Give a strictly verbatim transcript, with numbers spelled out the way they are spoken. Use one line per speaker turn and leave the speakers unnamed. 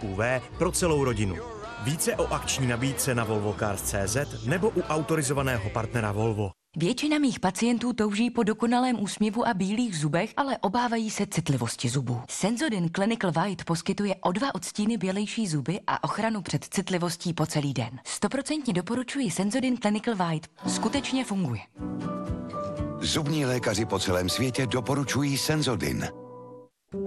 U V pro celou rodinu. Více o akční nabídce na volvo cars tečka cé zet nebo u autorizovaného partnera Volvo.
Většina mých pacientů touží po dokonalém úsměvu a bílých zubech, ale obávají se citlivosti zubů. Sensodyne Clinical White poskytuje o dva odstíny bělejší zuby a ochranu před citlivostí po celý den. Stoprocentně doporučuji Sensodyne Clinical White. Skutečně funguje.
Zubní lékaři po celém světě doporučují Sensodyne.